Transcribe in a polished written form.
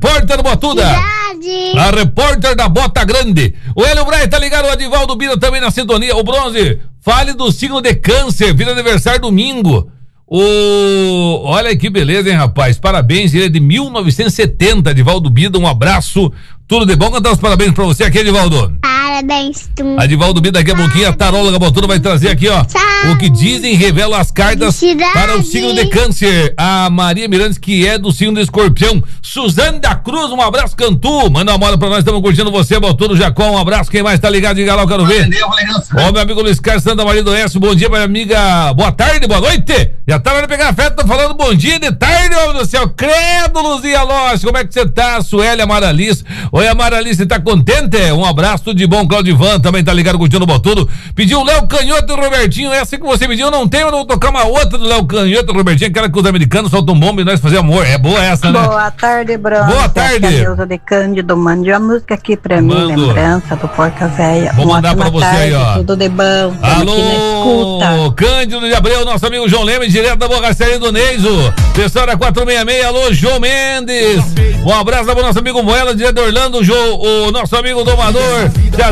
repórter Botuda. A repórter da Bota Grande. O Hélio Braz tá ligado, o Adivaldo Bira também na sintonia. O Bronze, fale do signo de Câncer, vira aniversário domingo. Olha que beleza, hein, rapaz? Parabéns, ele é de 1970, Adivaldo Bida, um abraço, tudo de bom. Cantar os parabéns pra você aqui, Adivaldo. Parabéns, tu. Adivaldo Bida, daqui a pouquinho a taróloga Botuda vai trazer aqui, ó, o que dizem, revela as cartas para o signo de Câncer. A Maria Mirantes, que é do signo de Escorpião. Suzane da Cruz, um abraço, Cantu. Manda uma moda pra nós, estamos curtindo você, Botuda, Jacó, um abraço. Quem mais tá ligado? Diga lá, eu quero ver. Ó, meu amigo Luiz Carlos Santa Maria do Oeste, bom dia, minha amiga. Boa tarde, boa noite. Já tá na hora de pegar a festa, tá falando bom dia de tarde, homem do céu. Credo, Luzia Lóis, como é que você tá? Sueli Amaralice. Oi, Amaralice, tá contente? Um abraço, tudo de bom. Claudivan também tá ligado curtindo o Botudo. Pediu o Léo Canhoto e o Robertinho. Essa que você pediu, eu não tenho, eu vou tocar uma outra do Léo Canhoto e o Robertinho, aquela que os americanos soltam bomba e nós fazemos amor. É boa essa, né? Boa tarde, Bruno. Boa tarde. Aqui é a Neuza de Cândido. Mande uma música aqui pra mim, lembrança do Porca Véia. Vou mandar pra você aí, ó. Tudo de bom. Alô, Cândido de Abreu, nosso amigo João Leme, direto da borracharia do Neiso. Pessoal da 466, alô, João Mendes. Um abraço pro nosso amigo Moela, direto de Orlando, o nosso amigo Domador.